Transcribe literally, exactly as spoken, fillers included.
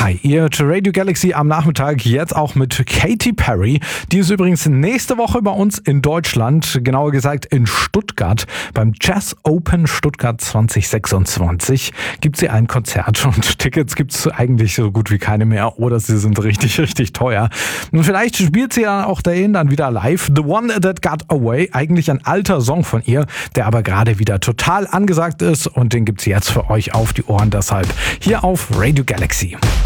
Hi, ihr hört Radio Galaxy am Nachmittag, jetzt auch mit Katy Perry. Die ist übrigens nächste Woche bei uns in Deutschland, genauer gesagt in Stuttgart. Beim Jazz Open Stuttgart zwanzig sechsundzwanzig gibt sie ein Konzert und Tickets gibt es eigentlich so gut wie keine mehr oder sie sind richtig, richtig teuer. Und vielleicht spielt sie ja auch dahin dann wieder live. The One That Got Away, eigentlich ein alter Song von ihr, der aber gerade wieder total angesagt ist und den gibt's jetzt für euch auf die Ohren, deshalb hier auf Radio Galaxy.